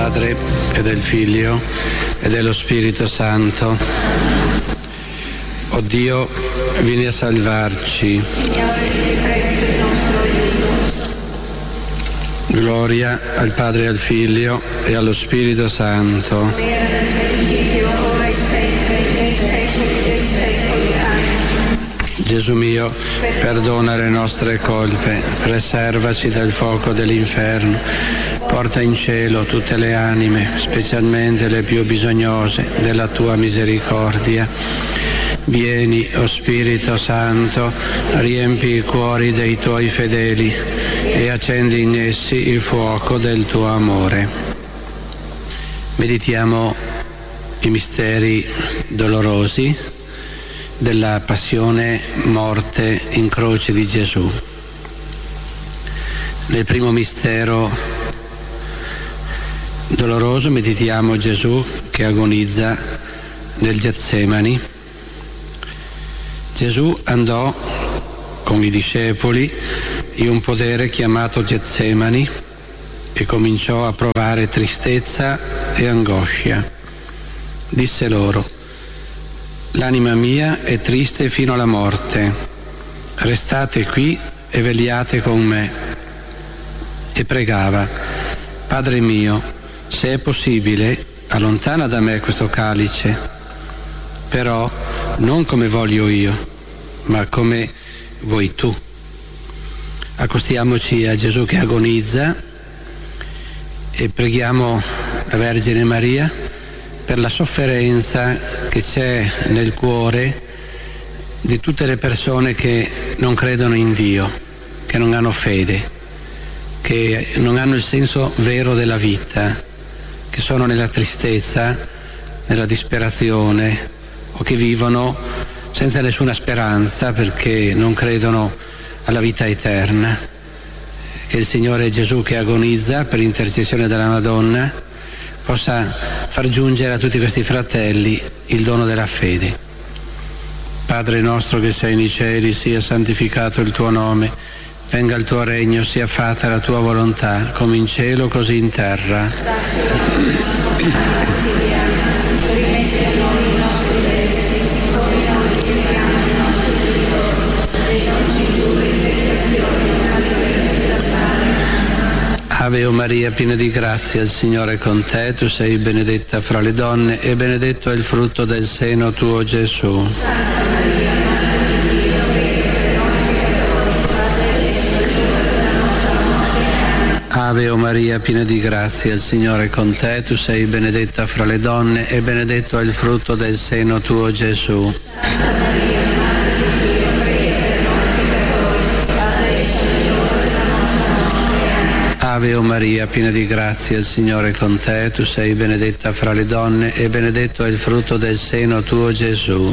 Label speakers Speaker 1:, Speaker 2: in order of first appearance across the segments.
Speaker 1: Padre e del Figlio e dello Spirito Santo. O Dio, vieni a salvarci. Gloria al Padre e al Figlio e allo Spirito Santo. Gesù mio, perdona le nostre colpe, preservaci dal fuoco dell'inferno, porta in cielo tutte le anime, specialmente le più bisognose della tua misericordia. Vieni, o Spirito Santo, riempi i cuori dei tuoi fedeli e accendi in essi il fuoco del tuo amore. Meditiamo i misteri dolorosi della passione, morte in croce di Gesù. Nel primo mistero doloroso meditiamo Gesù che agonizza nel Getsemani. Gesù andò con i discepoli in un podere chiamato Getsemani e cominciò a provare tristezza e angoscia. Disse loro: l'anima mia è triste fino alla morte, restate qui e vegliate con me. E pregava: Padre mio, se è possibile, allontana da me questo calice, però non come voglio io, ma come vuoi tu. Accostiamoci a Gesù che agonizza e preghiamo la Vergine Maria per la sofferenza che c'è nel cuore di tutte le persone che non credono in Dio, che non hanno fede, che non hanno il senso vero della vita, che sono nella tristezza, nella disperazione o che vivono senza nessuna speranza perché non credono alla vita eterna. Che il Signore Gesù che agonizza per intercessione della Madonna possa far giungere a tutti questi fratelli il dono della fede. Padre nostro che sei nei cieli, sia santificato il tuo nome, venga il tuo regno, sia fatta la tua volontà, come in cielo così in terra. Ave o Maria, piena di grazia, il Signore è con te, tu sei benedetta fra le donne e benedetto è il frutto del seno tuo, Gesù. Ave o Maria, piena di grazia, il Signore è con te, tu sei benedetta fra le donne e benedetto è il frutto del seno tuo, Gesù. Ave o Maria, piena di grazia, il Signore è con te, tu sei benedetta fra le donne e benedetto è il frutto del seno tuo, Gesù.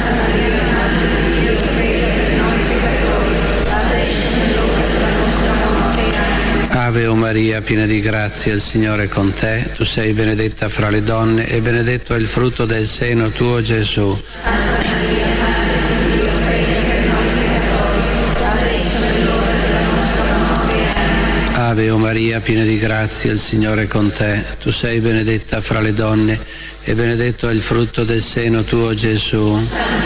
Speaker 1: Ave o Maria, piena di grazia, il Signore è con te, tu sei benedetta fra le donne e benedetto è il frutto del seno tuo, Gesù. Ave o Maria, piena di grazia, il Signore è con te, tu sei benedetta fra le donne e benedetto è il frutto del seno tuo, Gesù.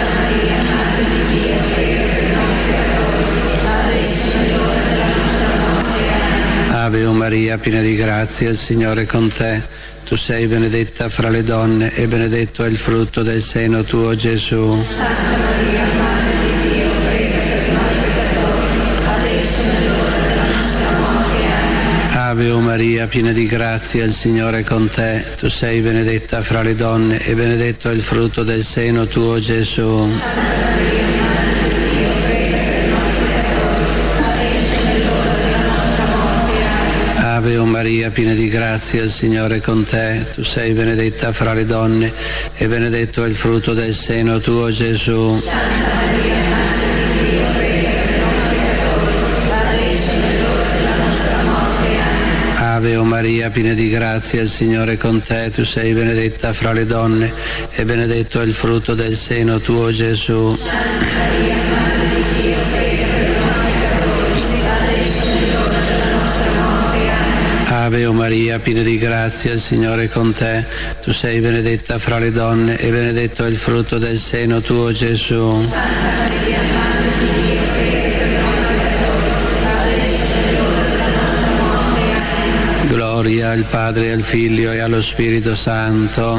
Speaker 1: Ave o Maria, piena di grazia, il Signore è con te, tu sei benedetta fra le donne e benedetto è il frutto del seno tuo, Gesù. Ave o Maria, piena di grazia, il Signore è con te, tu sei benedetta fra le donne e benedetto è il frutto del seno tuo, Gesù. Ave o Maria, piena di grazia, il Signore è con te, tu sei benedetta fra le donne e benedetto è il frutto del seno tuo, Gesù. Ave o Maria, piena di grazia, il Signore è con te, tu sei benedetta fra le donne e benedetto è il frutto del seno tuo, Gesù. Ave Maria, piena di grazia, il Signore è con te. Tu sei benedetta fra le donne e benedetto è il frutto del seno tuo, Gesù.
Speaker 2: Santa Maria, Madre di Dio, prega per noi peccatori, adesso è l'ora della nostra morte.
Speaker 1: Gloria al Padre, al Figlio e allo Spirito Santo.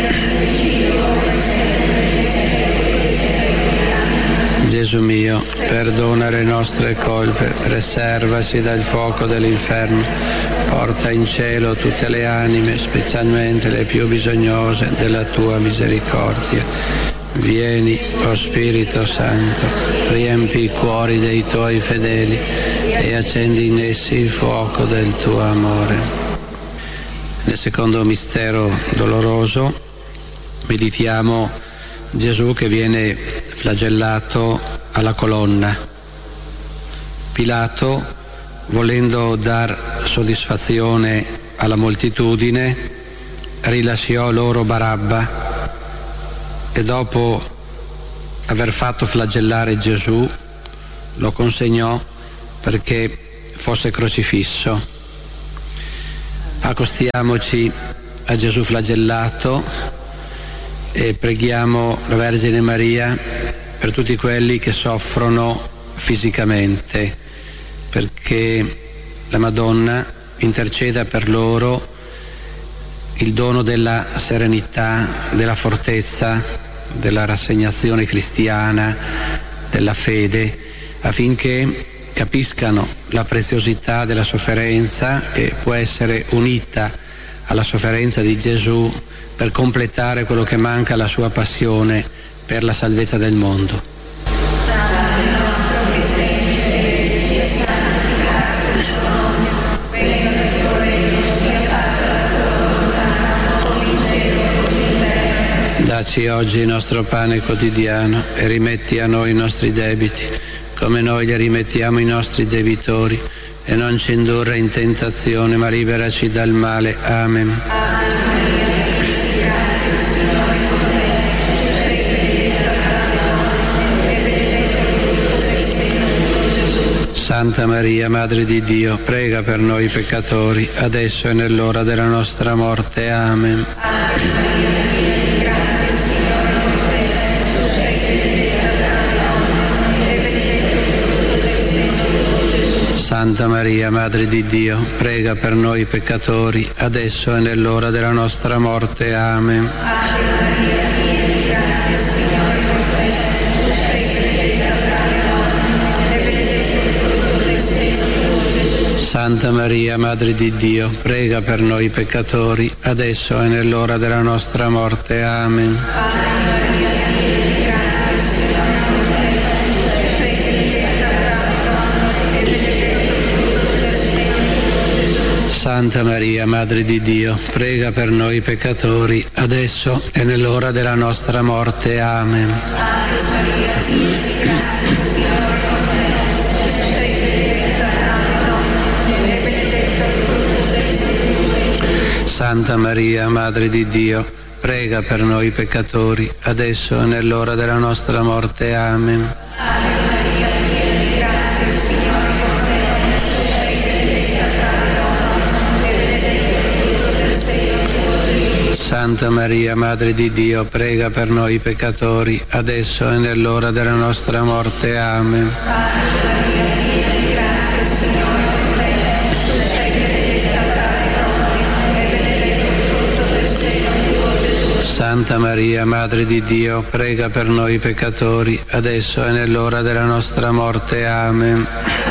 Speaker 1: Gesù mio, perdona le nostre colpe, preservaci dal fuoco dell'inferno, porta in cielo tutte le anime, specialmente le più bisognose della tua misericordia. Vieni, o Spirito Santo, riempi i cuori dei tuoi fedeli e accendi in essi il fuoco del tuo amore. Nel secondo mistero doloroso meditiamo Gesù che viene flagellato alla colonna. Pilato, volendo dar soddisfazione alla moltitudine, rilasciò loro Barabba e dopo aver fatto flagellare Gesù lo consegnò perché fosse crocifisso. Accostiamoci a Gesù flagellato e preghiamo la Vergine Maria per tutti quelli che soffrono fisicamente, perché la Madonna interceda per loro il dono della serenità, della fortezza, della rassegnazione cristiana, della fede, affinché capiscano la preziosità della sofferenza che può essere unita alla sofferenza di Gesù per completare quello che manca alla sua passione per la salvezza del mondo. Dacci oggi il nostro pane quotidiano e rimetti a noi i nostri debiti, come noi li rimettiamo ai nostri debitori, e non ci indurre in tentazione, ma liberaci dal male. Amen. Santa Maria, Madre di Dio, prega per noi peccatori, adesso e nell'ora della nostra morte. Amen. Santa Maria, Madre di Dio, prega per noi peccatori, adesso e nell'ora della nostra morte. Amen. Santa Maria, Madre di Dio, prega per noi peccatori, adesso e nell'ora della nostra morte. Amen. Santa Maria, Madre di Dio, prega per noi peccatori, adesso e nell'ora della nostra morte. Amen. Santa Maria, Madre di Dio, prega per noi peccatori, adesso e nell'ora della nostra morte. Amen. Santa Maria, Madre di Dio, prega per noi peccatori, adesso e nell'ora della nostra morte. Amen. Santa Maria, Madre di Dio, prega per noi peccatori, adesso e nell'ora della nostra morte. Amen.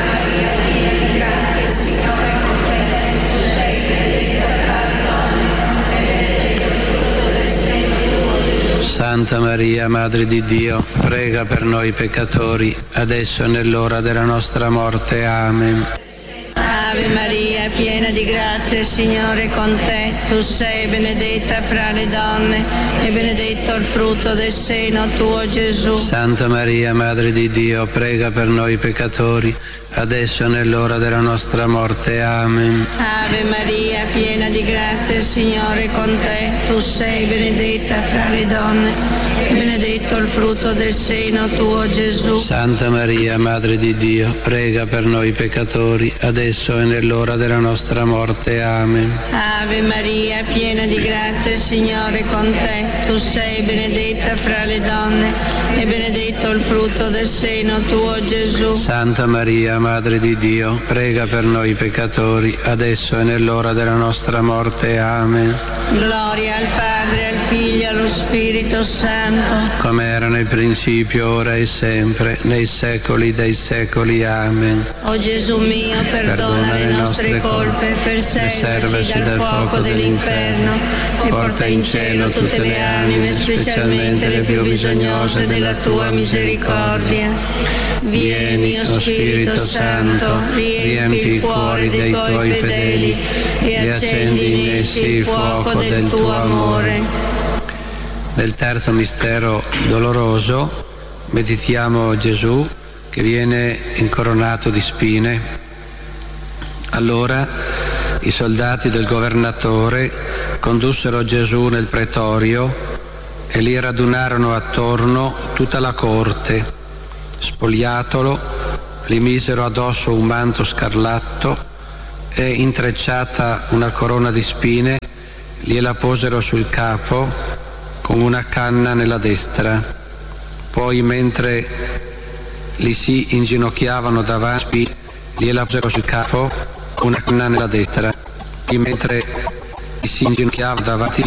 Speaker 1: Santa Maria, Madre di Dio, prega per noi peccatori, adesso e nell'ora della nostra morte. Amen.
Speaker 2: Ave Maria, piena di grazia, il Signore è con te. Tu sei benedetta fra le donne e benedetto il frutto del seno tuo, Gesù.
Speaker 1: Santa Maria, Madre di Dio, prega per noi peccatori, adesso e nell'ora della nostra morte. Amen.
Speaker 2: Ave Maria, piena di grazia, il Signore è con te. Tu sei benedetta fra le donne e benedetto il frutto del seno tuo, Gesù.
Speaker 1: Santa Maria, Madre di Dio, prega per noi peccatori, adesso e e nell'ora della nostra morte. Amen.
Speaker 2: Ave Maria, piena di grazia, il Signore è con te. Tu sei benedetta fra le donne e benedetto il frutto del seno tuo, Gesù.
Speaker 1: Santa Maria, Madre di Dio, prega per noi peccatori, adesso e nell'ora della nostra morte. Amen.
Speaker 2: Gloria al Padre, al Figlio e allo Spirito Santo,
Speaker 1: come era nel principio, ora e sempre, nei secoli dei secoli. Amen.
Speaker 2: O Gesù mio, perdona le nostre colpe, preservaci dal fuoco dell'inferno e porta in cielo tutte le anime, specialmente le più bisognose della tua misericordia. Vieni, o Spirito Santo, riempi i cuori dei tuoi fedeli e accendi in essi il fuoco del tuo amore.
Speaker 1: Nel terzo mistero doloroso meditiamo Gesù che viene incoronato di spine. Allora i soldati del governatore condussero Gesù nel pretorio e li radunarono attorno tutta la corte. Spogliatolo, gli misero addosso un manto scarlatto e, intrecciata una corona di spine, gliela posero sul capo con una canna nella destra. Poi, mentre li si inginocchiavano davanti, gliela posero sul capo con una canna nella destra. Poi, mentre li si inginocchiavano davanti,